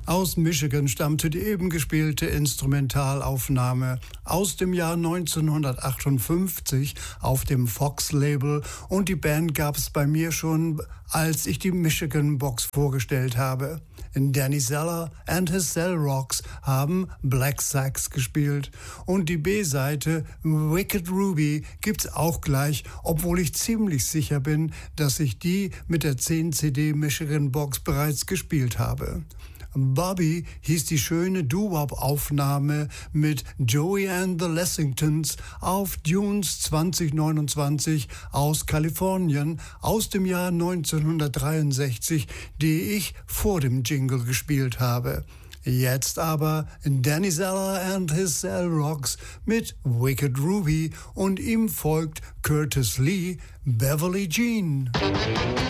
Aus Michigan stammte die eben gespielte Instrumentalaufnahme aus dem Jahr 1958 auf dem Fox-Label und die Band gab es bei mir schon, als ich die Michigan Box vorgestellt habe. Danny Zeller and his Cell Rocks haben Black Sax gespielt und die B-Seite Wicked Ruby gibt's auch gleich, obwohl ich ziemlich sicher bin, dass ich die mit der 10-CD Michigan Box bereits gespielt habe. Bobby hieß die schöne Doo-Wop-Aufnahme mit Joey and the Lessingtons auf Dunes 2029 aus Kalifornien aus dem Jahr 1963, die ich vor dem Jingle gespielt habe. Jetzt aber Danny Zeller and his Cell Rocks mit Wicked Ruby und ihm folgt Curtis Lee, Beverly Jean.